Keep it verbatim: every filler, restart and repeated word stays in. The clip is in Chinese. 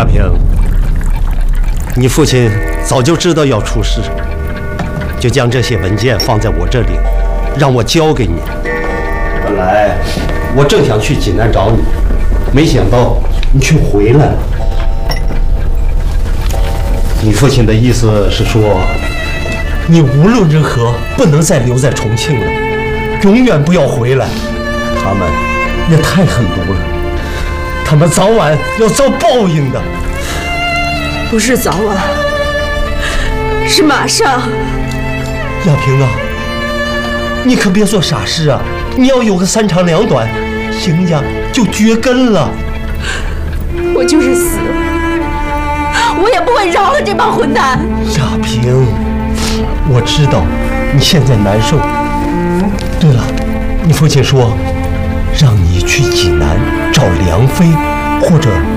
亚平，你父亲早就知道要出事，就将这些文件放在我这里，让我交给你。本来我正想去济南找你，没想到你却回来了。你父亲的意思是说，你无论如何不能再留在重庆了，永远不要回来。他们也太狠毒了，他们早晚要遭报应的。 不是早晚，是马上。 亚平啊，你可别做傻事啊！你要有个三长两短，邢家就绝根了。 我就是死，我也不会饶了这帮混蛋。 亚平，我知道你现在难受。对了，你父亲说让你去济南找梁飞或者